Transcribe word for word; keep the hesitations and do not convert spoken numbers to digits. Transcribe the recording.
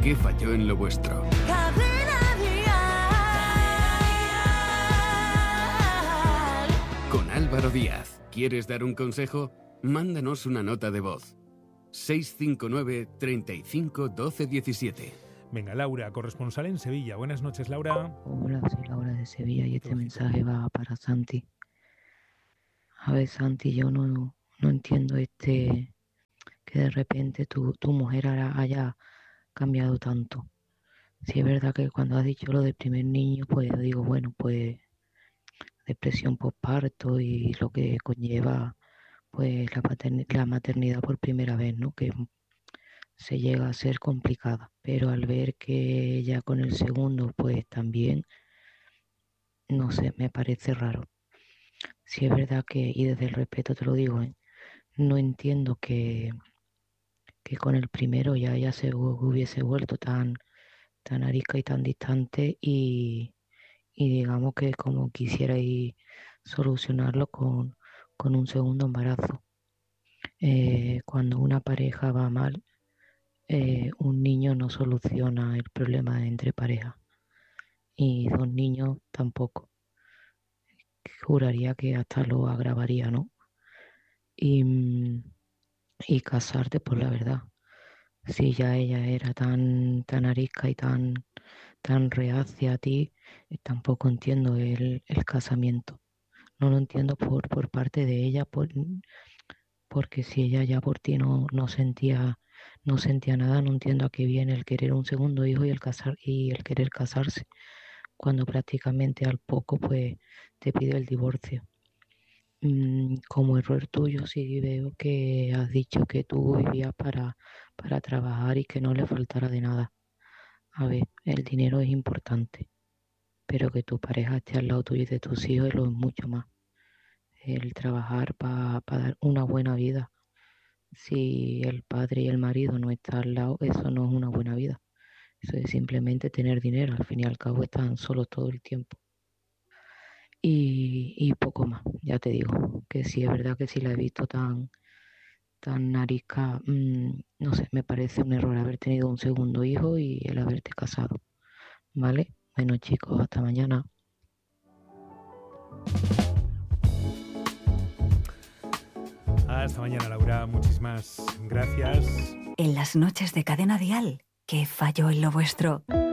¿Qué falló en lo vuestro? Cadena Dial. Con Álvaro Díaz. ¿Quieres dar un consejo? Mándanos una nota de voz. seis cinco nueve, treinta y cinco, doce diecisiete. Venga, Laura, corresponsal en Sevilla. Buenas noches, Laura. Hola, soy Laura de Sevilla y este mensaje va para Santi. A ver, Santi, yo no, no entiendo este que de repente tu, tu mujer haya, haya cambiado tanto. Si es verdad que cuando has dicho lo del primer niño, pues yo digo, bueno, pues depresión postparto y lo que conlleva pues la, paterni- la maternidad por primera vez, ¿no? Que se llega a ser complicada. Pero al ver que ya con el segundo, pues también, no sé, me parece raro. Si es verdad que, y desde el respeto te lo digo, ¿eh? No entiendo que, que con el primero ya ella se hu- hubiese vuelto tan, tan arisca y tan distante y, y digamos que como quisierais solucionarlo con, con un segundo embarazo. Eh, cuando una pareja va mal, eh, un niño no soluciona el problema entre parejas y dos niños tampoco. Juraría que hasta lo agravaría, ¿no? Y, mm, y casarte, pues la verdad, si ya ella era tan, tan arisca y tan, tan reacia a ti, eh, tampoco entiendo el, el casamiento. No lo entiendo por, por parte de ella, por, porque si ella ya por ti no, no sentía, no sentía nada, no entiendo a qué viene el querer un segundo hijo y el casar, y el querer casarse, cuando prácticamente al poco pues te pide el divorcio. Mm, como error tuyo, sí veo que has dicho que tú vivías para, para trabajar y que no le faltara de nada. A ver, el dinero es importante, pero que tu pareja esté al lado tuyo y de tus hijos lo es mucho más. El trabajar para dar una buena vida. Si el padre y el marido no están al lado, eso no es una buena vida. Eso es simplemente tener dinero. Al fin y al cabo están solos todo el tiempo. Y, y poco más, ya te digo, que sí es verdad que si la he visto tan, tan arisca, mmm, no sé, me parece un error haber tenido un segundo hijo y el haberte casado, ¿vale? Bueno chicos, hasta mañana. Hasta mañana, Laura. Muchísimas gracias. En las noches de Cadena Dial, ¿qué falló en lo vuestro?